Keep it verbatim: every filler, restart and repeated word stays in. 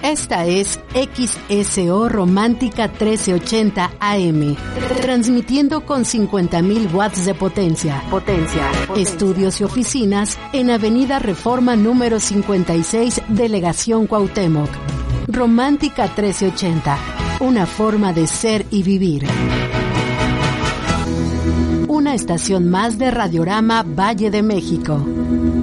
Esta es X S O Romántica trece ochenta A M, transmitiendo con cincuenta mil watts de potencia. Potencia. Potencia. Estudios y oficinas en Avenida Reforma número cincuenta y seis, Delegación Cuauhtémoc. Romántica trece ochenta, una forma de ser y vivir. Una estación más de Radiorama Valle de México.